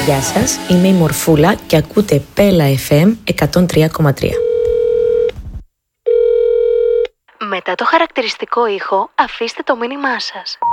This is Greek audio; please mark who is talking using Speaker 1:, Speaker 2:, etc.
Speaker 1: Γεια σας, είμαι η Μορφούλα και ακούτε Πέλα FM 103,3.
Speaker 2: Μετά το χαρακτηριστικό ήχο, αφήστε το μήνυμά σας.